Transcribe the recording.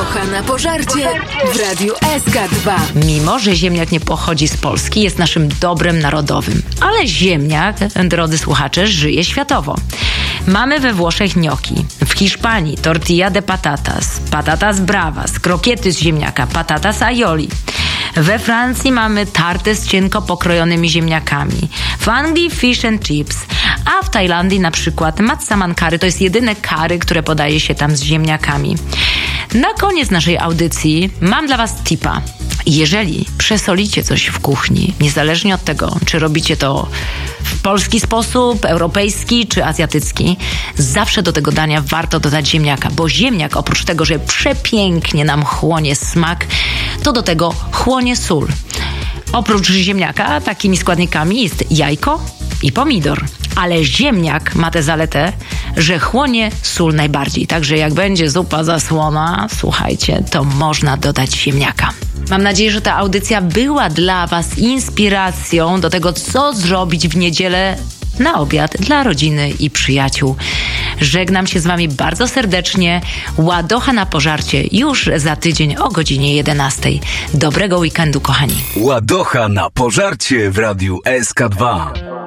Ładocha na pożarcie w Radiu SK2. Mimo że ziemniak nie pochodzi z Polski, jest naszym dobrem narodowym. Ale ziemniak, drodzy słuchacze, żyje światowo. Mamy we Włoszech gnocchi, w Hiszpanii tortilla de patatas, patatas bravas, krokiety z ziemniaka, patatas aioli. We Francji mamy tartę z cienko pokrojonymi ziemniakami. W Anglii fish and chips, a w Tajlandii na przykład massaman curry. To jest jedyne curry, które podaje się tam z ziemniakami. Na koniec naszej audycji mam dla was tipa. Jeżeli przesolicie coś w kuchni, niezależnie od tego, czy robicie to w polski sposób, europejski czy azjatycki, zawsze do tego dania warto dodać ziemniaka, bo ziemniak oprócz tego, że przepięknie nam chłonie smak, to do tego chłonie sól. Oprócz ziemniaka takimi składnikami jest jajko i pomidor. Ale ziemniak ma tę zaletę, że chłonie sól najbardziej. Także jak będzie zupa zasłona, słuchajcie, to można dodać ziemniaka. Mam nadzieję, że ta audycja była dla was inspiracją do tego, co zrobić w niedzielę na obiad dla rodziny i przyjaciół. Żegnam się z wami bardzo serdecznie. Ładocha na pożarcie już za tydzień o godzinie 11. Dobrego weekendu, kochani. Ładocha na pożarcie w Radiu SK2.